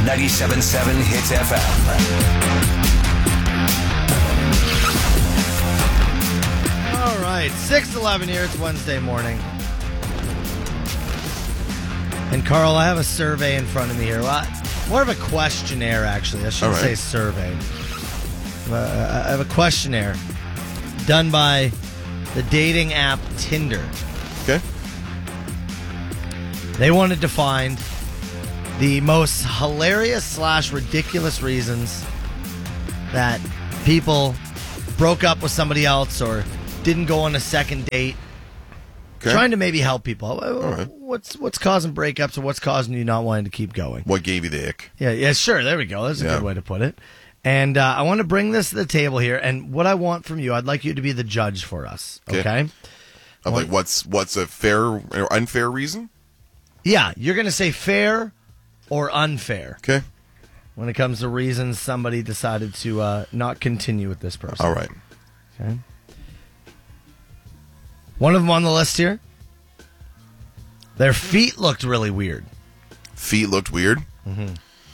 97.7 Hits FM. All right, 6:11 here. It's Wednesday morning. And Carl, I have a survey in front of me here. Well, more of a questionnaire, actually. I shouldn't say survey. I have a questionnaire done by the dating app Tinder. Okay. They wanted to find the most hilarious / ridiculous reasons that people broke up with somebody else or didn't go on a second date. Okay. Trying to maybe help people. right. What's causing breakups or what's causing you not wanting to keep going? What gave you the ick? Yeah, sure. There we go. That's a good way to put it. And I want to bring this to the table here. And what I want from you, I'd like you to be the judge for us. Okay? Of like what's a fair or unfair reason? Yeah, you're going to say fair or unfair. Okay. When it comes to reasons somebody decided to not continue with this person. All right. Okay. One of them on the list here. Their feet looked really weird. Feet looked weird? Mm-hmm.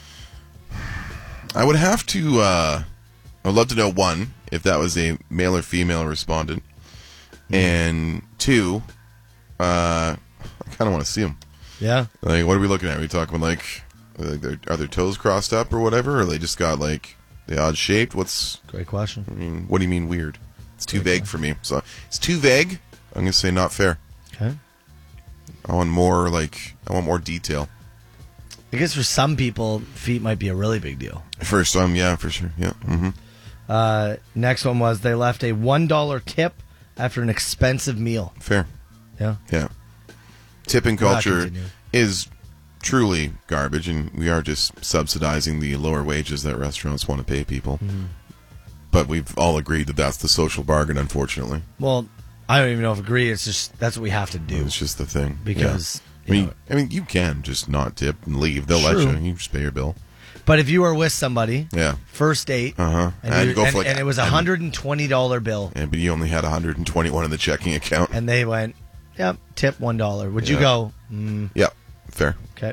I would have to, I'd love to know, one, if that was a male or female respondent. And two, I kind of want to see them. Yeah. Like, what are we looking at? Are we talking like are their toes crossed up or whatever? Or they just got like the odd shaped? Great question. I mean, what do you mean weird? It's too vague for me. So it's too vague. I'm going to say not fair. Okay. I want more detail. I guess for some people, feet might be a really big deal. For some, yeah, for sure. Yeah. Mm-hmm. Next one was they left a $1 tip after an expensive meal. Fair. Yeah. Yeah. Tipping culture is truly garbage, and we are just subsidizing the lower wages that restaurants want to pay people. Mm-hmm. But we've all agreed that that's the social bargain, unfortunately. Well, I don't even know if I agree. It's just that's what we have to do. It's just the thing. Because I mean, you can just not tip and leave. They'll let you. You just pay your bill. But if you were with somebody, first date, and it was a $120 bill, but you only had $121 in the checking account, and they went, "Yep, tip $1." Would you go? Yep, fair. Okay.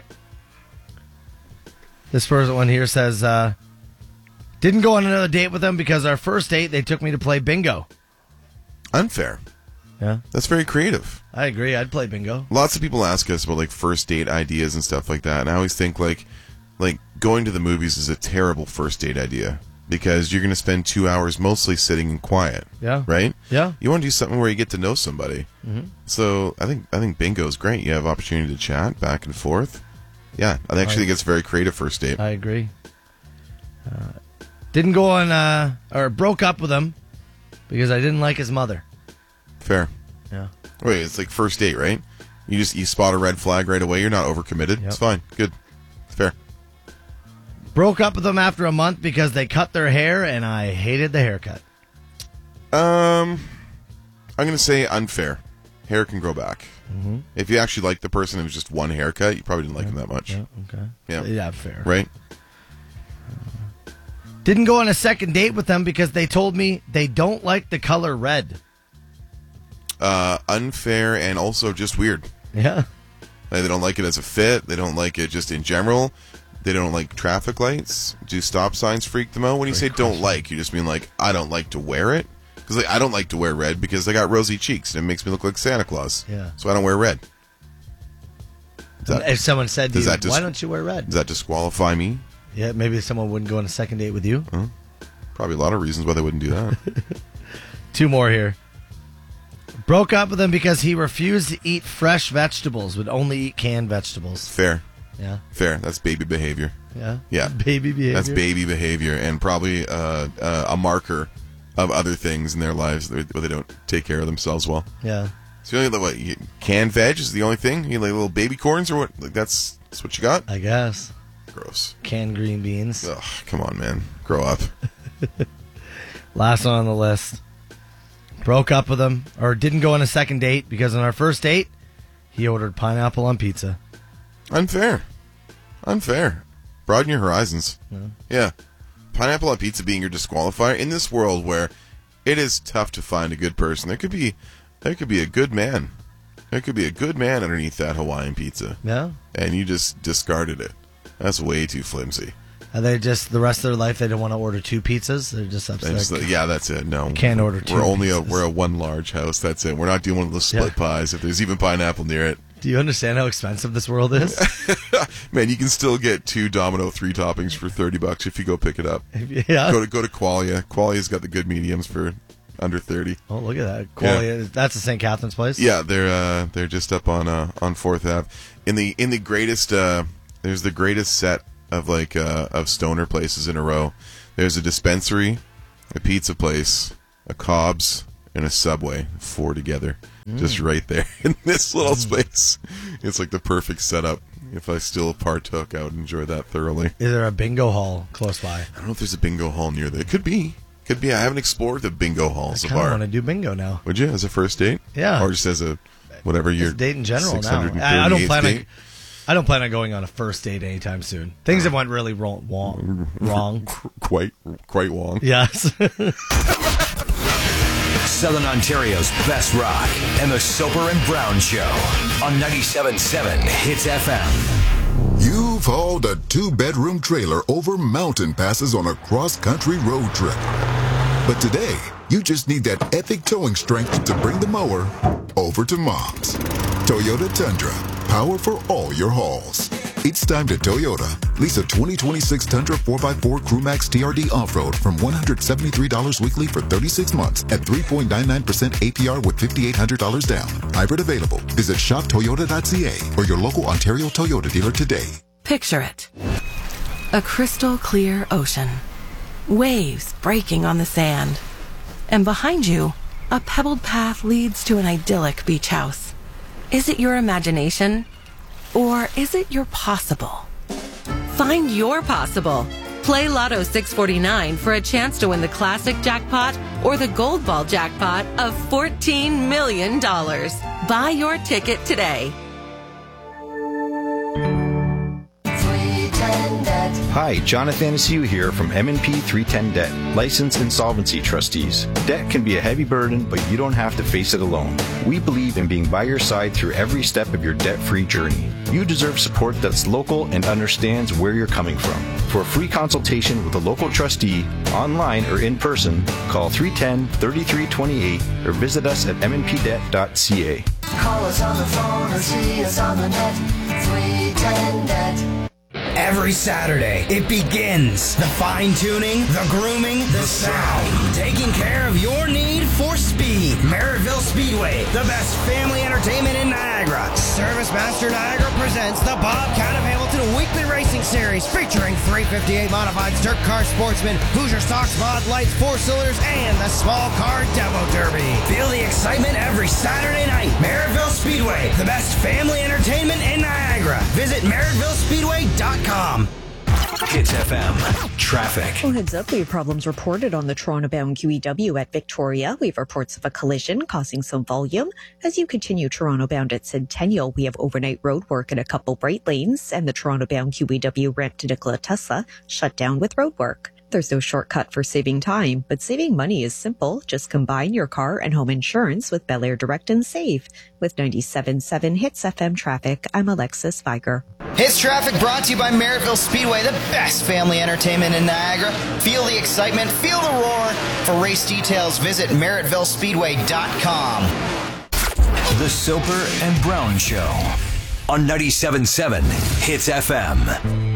This first one here says, "Didn't go on another date with them because our first date they took me to play bingo." Unfair. Yeah, that's very creative. I agree. I'd play bingo. Lots of people ask us about like first date ideas and stuff like that, and I always think like going to the movies is a terrible first date idea because you're going to spend 2 hours mostly sitting in quiet. Yeah. Right. Yeah. You want to do something where you get to know somebody. Mm-hmm. So I think bingo is great. You have opportunity to chat back and forth. Yeah, I actually think it's a very creative first date. I agree. Didn't go on or broke up with him because I didn't like his mother. Fair. Yeah. Wait, it's like first date, right? You spot a red flag right away. You're not overcommitted. Yep. It's fine. Good. Fair. Broke up with them after a month because they cut their hair and I hated the haircut. I'm going to say unfair. Hair can grow back. Mm-hmm. If you actually like the person, it was just one haircut, you probably didn't like him that much. Yeah, okay. Yeah, fair. Right? Didn't go on a second date with them because they told me they don't like the color red. Unfair and also just weird. Yeah. They don't like it as a fit. They don't like it just in general. They don't like traffic lights. Do stop signs freak them out? When you say don't like, you just mean like, I don't like to wear it? Because I don't like to wear red because I got rosy cheeks and it makes me look like Santa Claus. Yeah. So I don't wear red. If someone said to you, why don't you wear red? Does that disqualify me? Yeah, maybe someone wouldn't go on a second date with you. Probably a lot of reasons why they wouldn't do that. 2 more here. Broke up with him because he refused to eat fresh vegetables, would only eat canned vegetables. Fair. Yeah. Fair. That's baby behavior. Yeah? Yeah. Baby behavior. That's baby behavior and probably a marker of other things in their lives where they don't take care of themselves well. Yeah. So you only what, canned veg is the only thing? You like little baby corns or what? Like that's what you got? I guess. Gross. Canned green beans. Ugh, come on, man. Grow up. Last one on the list. Broke up with him, or didn't go on a second date because on our first date, he ordered pineapple on pizza. Unfair. Broaden your horizons. Yeah. Pineapple on pizza being your disqualifier in this world where it is tough to find a good person. There could be a good man. There could be a good man underneath that Hawaiian pizza. Yeah. And you just discarded it. That's way too flimsy. Are they just the rest of their life? They don't want to order 2 pizzas. They're just upset. Yeah, that's it. No, can't order 2. We're a one large house. That's it. We're not doing one of those split pies. If there's even pineapple near it. Do you understand how expensive this world is? Man, you can still get 2 Domino 3 toppings for $30 if you go pick it up. Yeah. Go to Qualia. Qualia's got the good mediums for under $30. Oh, look at that. Qualia. Yeah. That's the St. Catharines place? Yeah, they're just up on 4th Ave. In the greatest there's the greatest set of stoner places in a row. There's a dispensary, a pizza place, a Cobb's, and a Subway, 4 together. Just right there in this little space. It's like the perfect setup. If I still partook, I would enjoy that thoroughly. Is there a bingo hall close by? I don't know if there's a bingo hall near there. It could be. I haven't explored the bingo halls. I kind of want to do bingo now. Would you, as a first date? Yeah. Or just as a whatever your date in general now. I don't plan on going on a first date anytime soon. Things have went really wrong. Quite wrong. Yes. Southern Ontario's best rock and the Soper and Brown Show on 97.7 Hits FM. You've hauled a 2-bedroom trailer over mountain passes on a cross-country road trip. But today, you just need that epic towing strength to bring the mower over to Mom's. Toyota Tundra, power for all your hauls. It's time to Toyota. Lease a 2026 Tundra 4x4 CrewMax TRD Off-Road from $173 weekly for 36 months at 3.99% APR with $5,800 down. Hybrid available. Visit shoptoyota.ca or your local Ontario Toyota dealer today. Picture it. A crystal clear ocean. Waves breaking on the sand. And behind you, a pebbled path leads to an idyllic beach house. Is it your imagination? Or is it your possible? Find your possible. Play Lotto 649 for a chance to win the classic jackpot or the gold ball jackpot of $14 million. Buy your ticket today. Hi, Jonathan Asiu here from M&P 310 Debt, licensed insolvency trustees. Debt can be a heavy burden, but you don't have to face it alone. We believe in being by your side through every step of your debt-free journey. You deserve support that's local and understands where you're coming from. For a free consultation with a local trustee, online or in person, call 310-3328 or visit us at mnpdebt.ca. Call us on the phone or see us on the net. 310 Debt. Every Saturday, it begins. The fine-tuning, the grooming, the sound. Taking care of your need for speed. Merrittville Speedway, the best family entertainment in Niagara. ServiceMaster Niagara presents the Bobcat of Hamilton Weekly Racing Series, featuring 358 modified Dirt Car Sportsman, Hoosier Stocks Mod Lights 4-cylinders, and the Small Car Demo Derby. Feel the excitement every Saturday night. Merrittville Speedway, the best family entertainment in Niagara. Visit merrittvillespeedway.com. Hits FM. Traffic. Well, heads up, we have problems reported on the Toronto-bound QEW at Victoria. We have reports of a collision causing some volume. As you continue Toronto-bound at Centennial, we have overnight road work in a couple bright lanes, and the Toronto-bound QEW ramp to Nikola Tesla shut down with road work. There's no shortcut for saving time, but saving money is simple. Just combine your car and home insurance with Bel Air Direct and Save. With 97.7 Hits FM traffic, I'm Alexis Viger. Hits traffic brought to you by Merrittville Speedway, the best family entertainment in Niagara. Feel the excitement, feel the roar. For race details, visit merrittvillespeedway.com. The Soper and Brown Show on 97.7 Hits FM.